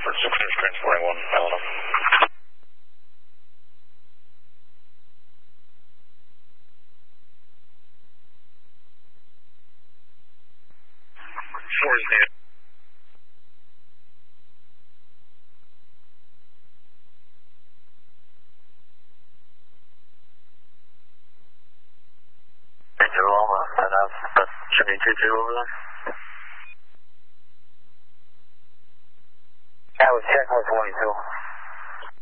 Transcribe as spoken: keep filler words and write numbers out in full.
Crawford six news transporting one Alamo. Four is dead. Thank you, Loma. And that's seventy two two over there. I was checking with twenty-two.